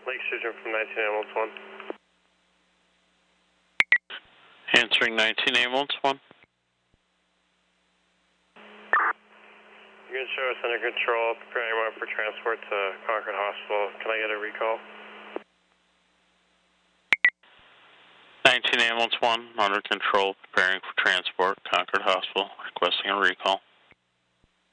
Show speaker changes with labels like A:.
A: Lake Sturgeon from 19 Ambulance 1.
B: Answering 19 Ambulance 1.
A: You're going to show us under control, preparing one for transport to Concord Hospital. Can I get a recall?
B: 19 Ambulance 1, under control, preparing for transport, Concord Hospital, requesting a recall.